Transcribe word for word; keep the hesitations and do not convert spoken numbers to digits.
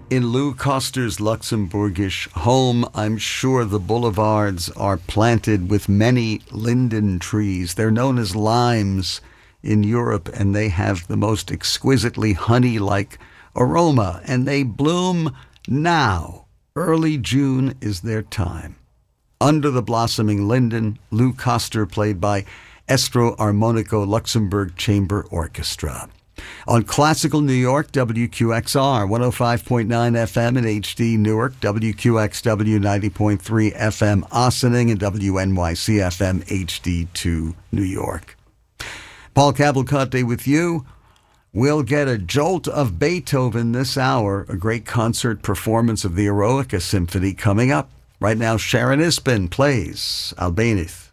In Lou Koster's Luxembourgish home, I'm sure the boulevards are planted with many linden trees. They're known as limes in Europe, and they have the most exquisitely honey-like aroma, and they bloom now. Early June is their time. Under the blossoming linden, Lou Koster, played by Estro Armonico Luxembourg Chamber Orchestra. On Classical New York, W Q X R, one oh five point nine F M in H D Newark, W Q X W ninety point three F M Ossining, and W N Y C F M H D two New York. Paul Cavalcante with you. We'll get a jolt of Beethoven this hour, a great concert performance of the Eroica Symphony coming up. Right now, Sharon Isbin plays Albéniz.